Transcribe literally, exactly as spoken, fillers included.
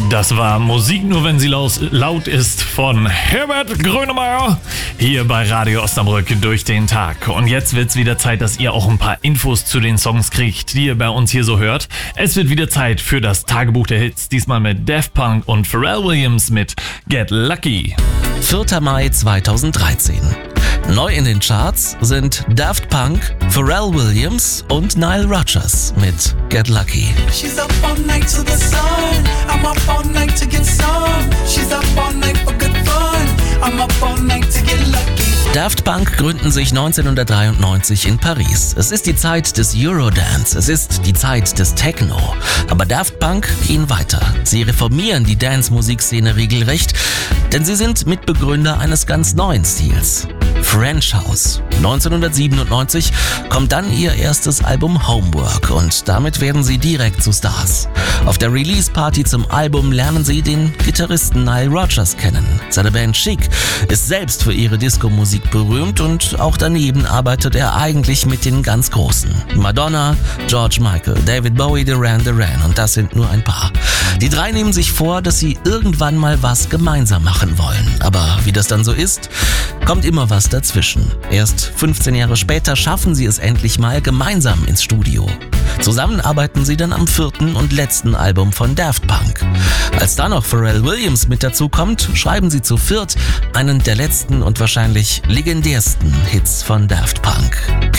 Das war Musik nur, wenn sie laus, laut ist von Herbert Grönemeyer hier bei Radio Osnabrück durch den Tag. Und jetzt wird's wieder Zeit, dass ihr auch ein paar Infos zu den Songs kriegt, die ihr bei uns hier so hört. Es wird wieder Zeit für das Tagebuch der Hits, diesmal mit Daft Punk und Pharrell Williams mit Get Lucky. vierter Mai zweitausenddreizehn. Neu in den Charts sind Daft Punk, Pharrell Williams und Nile Rodgers mit Get Lucky. She's up all night to the sun. I'm up all night to get some. She's up all night for good fun. I'm up all night to get lucky. Daft Punk gründen sich neunzehnhundertdreiundneunzig in Paris. Es ist die Zeit des Eurodance, es ist die Zeit des Techno. Aber Daft Punk gehen weiter. Sie reformieren die Dance-Musikszene regelrecht, denn sie sind Mitbegründer eines ganz neuen Stils. French House. neunzehnhundertsiebenundneunzig kommt dann ihr erstes Album Homework und damit werden sie direkt zu Stars. Auf der Release-Party zum Album lernen sie den Gitarristen Nile Rodgers kennen. Seine Band Chic ist selbst für ihre Disco-Musik berühmt und auch daneben arbeitet er eigentlich mit den ganz Großen. Madonna, George Michael, David Bowie, Duran Duran und das sind nur ein paar. Die drei nehmen sich vor, dass sie irgendwann mal was gemeinsam machen wollen. Aber wie das dann so ist, kommt immer was dazwischen. Erst fünfzehn Jahre später schaffen sie es endlich mal gemeinsam ins Studio. Zusammen arbeiten sie dann am vierten und letzten Album von Daft Punk. Als da noch Pharrell Williams mit dazu kommt, schreiben sie zu viert einen der letzten und wahrscheinlich legendärsten Hits von Daft Punk.